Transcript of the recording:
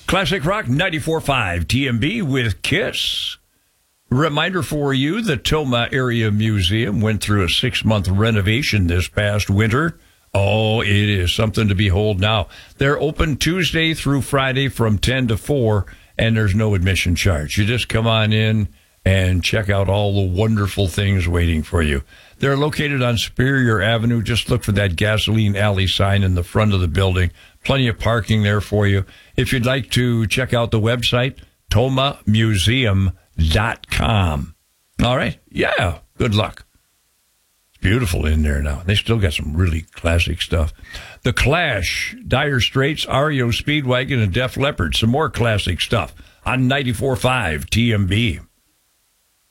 Classic Rock 94.5 TMB with Kiss. Reminder for you, the Toma Area Museum went through a 6-month renovation this past winter. Oh, it is something to behold now. They're open Tuesday through Friday from 10 to 4, and there's no admission charge. You just come on in and check out all the wonderful things waiting for you. They're located on Superior Avenue. Just look for that gasoline alley sign in the front of the building. Plenty of parking there for you. If you'd like to check out the website, tomamuseum.com. All right? Yeah, good luck. It's beautiful in there now. They still got some really classic stuff. The Clash, Dire Straits, REO Speedwagon, and Def Leppard. Some more classic stuff on 94.5 TMB.